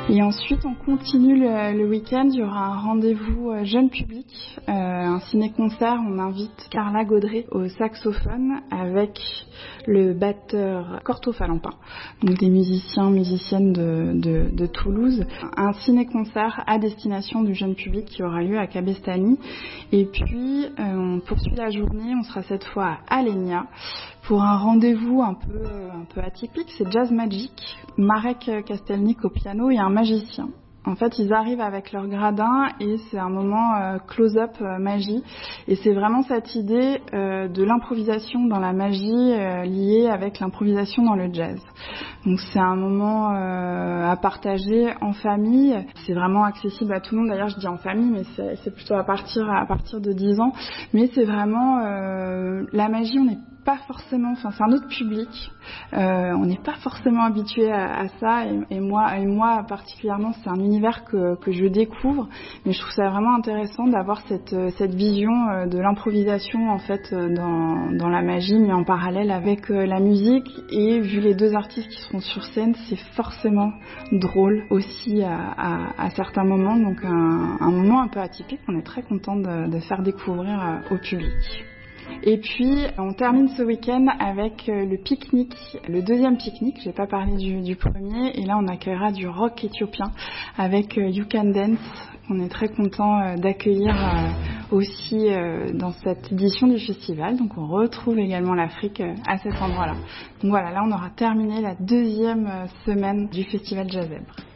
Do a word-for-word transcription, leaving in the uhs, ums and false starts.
Et ensuite, on continue le, le week-end. Il y aura un rendez-vous jeune public, euh, un ciné-concert. On invite Carla Gaudret au saxophone avec le batteur Corto Falampin, donc des musiciens, musiciennes de, de, de Toulouse. Un ciné-concert à destination du jeune public qui aura lieu à Cabestany. Et puis, euh, on poursuit la journée. On sera cette fois à Alenia pour un rendez-vous un peu, un peu atypique. C'est Jazz Magic. Marek Kastelnik au piano et un magicien. En fait, ils arrivent avec leur gradin et c'est un moment euh, close-up euh, magie. Et c'est vraiment cette idée euh, de l'improvisation dans la magie euh, liée avec l'improvisation dans le jazz. Donc c'est un moment euh, à partager en famille. C'est vraiment accessible à tout le monde. D'ailleurs, je dis en famille, mais c'est, c'est plutôt à partir, à partir de dix ans. Mais c'est vraiment euh, la magie, on n'est pas forcément, enfin c'est un autre public, euh, on n'est pas forcément habitué à, à ça et, et moi et moi particulièrement c'est un univers que, que je découvre, mais je trouve ça vraiment intéressant d'avoir cette, cette vision de l'improvisation en fait dans, dans la magie, mais en parallèle avec la musique. Et vu les deux artistes qui seront sur scène, c'est forcément drôle aussi à, à, à certains moments, donc un, un moment un peu atypique qu'on est très content de, de faire découvrir au public. Et puis, on termine ce week-end avec le pique-nique, le deuxième pique-nique. J'ai pas parlé du, du premier. Et là, on accueillera du rock éthiopien avec You Can Dance. On est très content d'accueillir aussi dans cette édition du festival. Donc, on retrouve également l'Afrique à cet endroit-là. Donc voilà, là, on aura terminé la deuxième semaine du festival Jazzèbre.